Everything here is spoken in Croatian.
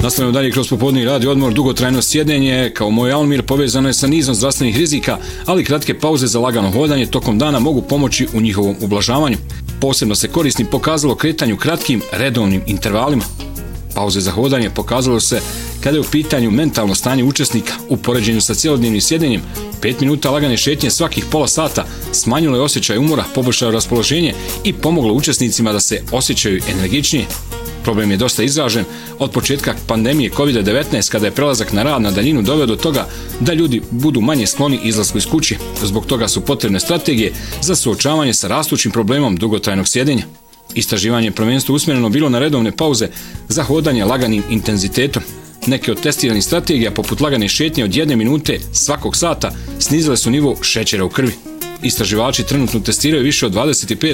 Nastavljamo dalje kroz popodnevni radio odmor. Dugotrajno sjedenje kao moj Almir povezano je sa nizom zdravstvenih rizika, ali kratke pauze za lagano hodanje tokom dana mogu pomoći u njihovom ublažavanju. Posebno se korisnim pokazalo kretanju kratkim redovnim intervalima. Pauze za hodanje pokazalo se kada je u pitanju mentalno stanje učesnika u poređenju sa cjelodnevnim sjedenjem. 5 minuta lagane šetnje svakih pola sata smanjilo je osjećaj umora, poboljšalo raspoloženje i pomoglo učesnicima da se osjećaju energičnije. Problem je dosta izražen od početka pandemije COVID-19 kada je prelazak na rad na daljinu doveo do toga da ljudi budu manje skloni izlasku iz kuće. Zbog toga su potrebne strategije za suočavanje sa rastućim problemom dugotrajnog sjedenja. Istraživanje je prvenstveno usmjereno bilo na redovne pauze za hodanje laganim intenzitetom. Neke od testiranih strategija, poput lagane šetnje od 1 minute svakog sata, snizile su nivo šećera u krvi. Istraživači trenutno testiraju više od 25